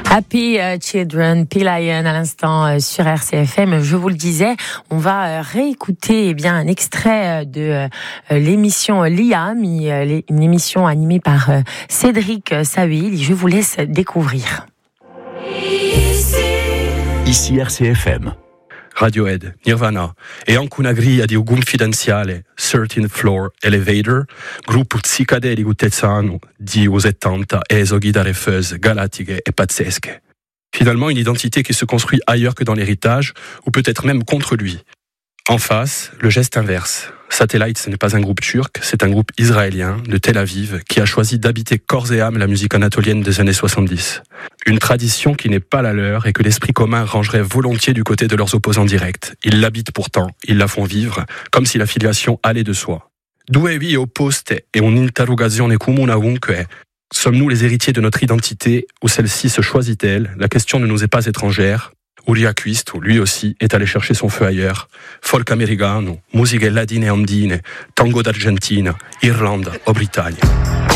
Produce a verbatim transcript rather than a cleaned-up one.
Happy Children, P-Lion à l'instant sur R C F M. Je vous le disais, on va réécouter eh bien un extrait de l'émission Liam, une émission animée par Cédric Sahuil. Je vous laisse découvrir. Ici R C F M. Radiohead, Nirvana e anche una griglia di un confidenziale thirteenth Floor Elevator, gruppo psichedelico texano di settanta, esoghi da refeuses galatiche e pazzesche. Finalement, une identité qui se construit ailleurs que dans l'héritage, ou peut-être même contre lui. En face, le geste inverse. Satellite, ce n'est pas un groupe turc, c'est un groupe israélien de Tel Aviv qui a choisi d'habiter corps et âme la musique anatolienne des années soixante-dix. Une tradition qui n'est pas la leur et que l'esprit commun rangerait volontiers du côté de leurs opposants directs. Ils l'habitent pourtant, ils la font vivre, comme si la filiation allait de soi. Due vie opposte e un'interrogazione comune ovunque. Sommes-nous les héritiers de notre identité ou celle-ci se choisit-elle? La question ne nous est pas étrangère. Uria Quisto, lui aussi, est allé chercher son feu ailleurs. Folk americano, musiche latine e andine, tango d'Argentina, Irlande o Britannia.